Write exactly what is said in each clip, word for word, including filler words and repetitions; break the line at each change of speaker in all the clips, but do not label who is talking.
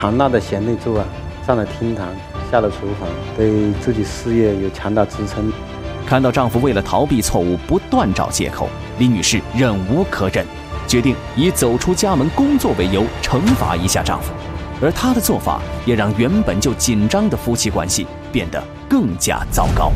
庞大的贤内助啊，上了厅堂，下了厨房，对自己事业有强大支撑。
看到丈夫为了逃避错误不断找借口，李女士忍无可忍，决定以走出家门工作为由惩罚一下丈夫。而她的做法也让原本就紧张的夫妻关系变得更加糟糕。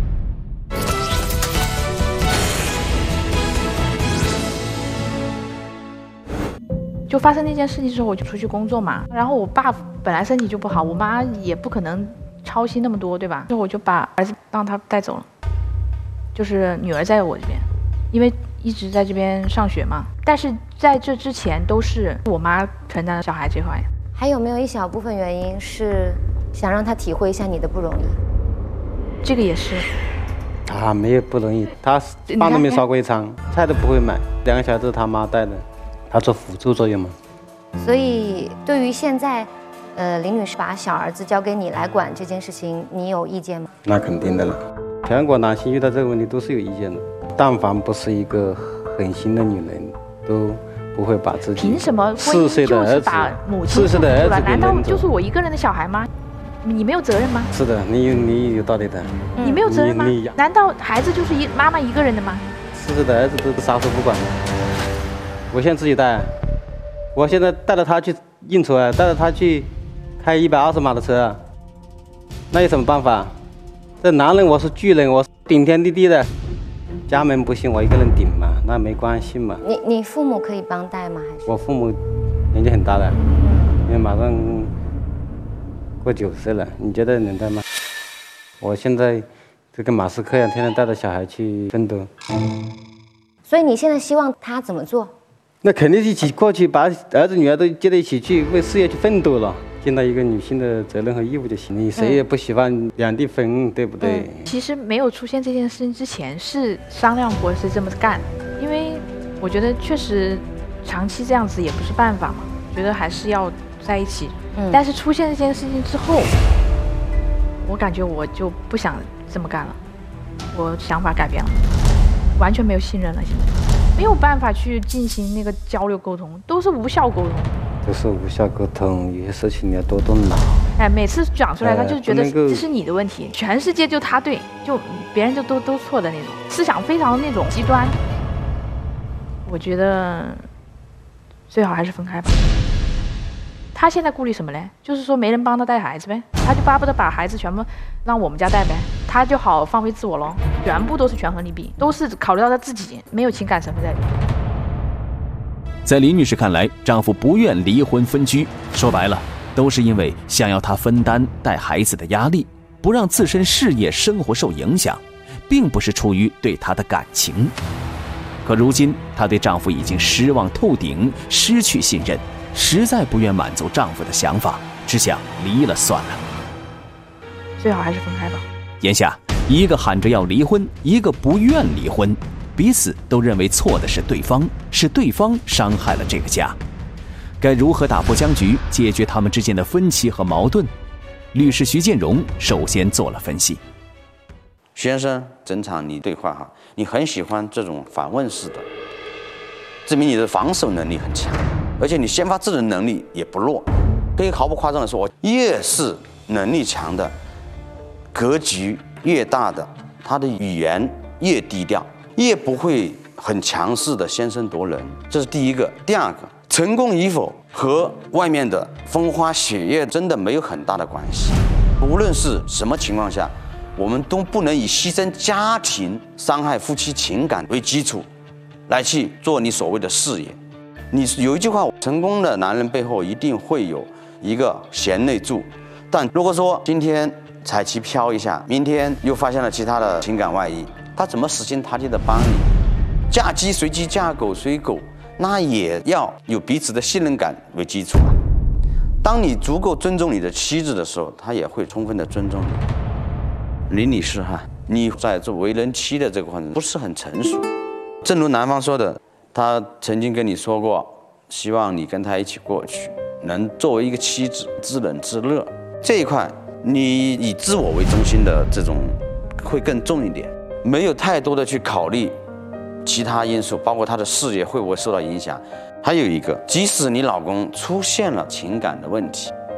就发生那件事情之后，我就出去工作嘛。然后我爸本来身体就不好，我妈也不可能操心那么多，对吧？之后我就把儿子让他带走了，就是女儿在我这边，因为一直在这边上学嘛。但是在这之前都是我妈承担小孩这块。
还有没有一小部分原因是想让他体会一下你的不容易？
这个也是。
他没有不容易，他饭都没刷过一餐，菜都不会买，两个小孩都是他妈带的。他做辅助作用嘛，
所以对于现在，呃，林女士把小儿子交给你来管这件事情，你有意见吗？
那肯定的了，全国男性遇到这个问题都是有意见的。但凡不是一个狠心的女人，都不会把自己
凭什么
四岁的儿子
把母亲
四岁的儿子
难道就是我一个人的小孩吗？你没有责任吗？
是的，你有你有道理的。
嗯、你没有责任吗？难道孩子就是一妈妈一个人的吗？
四岁的儿子都撒手不管了。我现在自己带，我现在带着他去应酬啊，带着他去开一百二十码的车，那有什么办法？这男人我是巨人，我是顶天立地的，家门不幸我一个人顶嘛，那没关系嘛。
你你父母可以帮带吗？还是？
我父母年纪很大的，因为马上过九十了，你觉得能带吗？我现在就跟马斯克一样，天天带着小孩去奋斗。
所以你现在希望他怎么做？
那肯定是一起过去，把儿子女儿都接在一起去为事业去奋斗了。尽到一个女性的责任和义务就行了。你谁也不喜欢两地分，嗯、对不对、嗯？
其实没有出现这件事情之前是商量过是这么干，因为我觉得确实长期这样子也不是办法嘛，觉得还是要在一起。嗯、但是出现这件事情之后，我感觉我就不想这么干了，我想法改变了，完全没有信任了，现在。没有办法去进行那个交流沟通，都是无效沟通。
都是无效沟通，有些事情你要多动脑。
哎，每次讲出来，他就觉得这是你的问题，全世界就他对，就别人就都都错的那种，思想非常那种极端。我觉得最好还是分开吧。他现在顾虑什么嘞？就是说没人帮他带孩子呗，他就巴不得把孩子全部让我们家带呗，他就好放飞自我咯。全部都是权衡利弊，都是考虑到他自己，没有情感成分在里面。
在李女士看来，丈夫不愿离婚分居，说白了，都是因为想要她分担带孩子的压力，不让自身事业生活受影响，并不是出于对她的感情。可如今，她对丈夫已经失望透顶，失去信任。实在不愿满足丈夫的想法，只想离了算了。
最好还是分开吧。
眼下，一个喊着要离婚，一个不愿离婚，彼此都认为错的是对方，是对方伤害了这个家。该如何打破僵局，解决他们之间的分歧和矛盾？律师徐建荣首先做了分析。
徐先生，整场你对话哈，你很喜欢这种反问式的，证明你的防守能力很强。而且你先发制人能力也不弱，可以毫不夸张的说，越是能力强的，格局越大的，他的语言越低调，越不会很强势的先声夺人。这是第一个。第二个，成功与否和外面的风花雪月真的没有很大的关系。无论是什么情况下，我们都不能以牺牲家庭、伤害夫妻情感为基础，来去做你所谓的事业。你有一句话，成功的男人背后一定会有一个贤内助，但如果说今天彩旗飘一下，明天又发现了其他的情感外衣，他怎么死心塌地的帮你？嫁鸡随鸡，嫁狗随狗，那也要有彼此的信任感为基础啊。当你足够尊重你的妻子的时候，他也会充分的尊重你。林女士哈，你在做为人妻的这个过程不是很成熟，正如男方说的。他曾经跟你说过，希望你跟他一起过去，能作为一个妻子知冷知热。这一块，你以自我为中心的这种会更重一点，没有太多的去考虑其他因素，包括他的事业会不会受到影响。还有一个，即使你老公出现了情感的问题，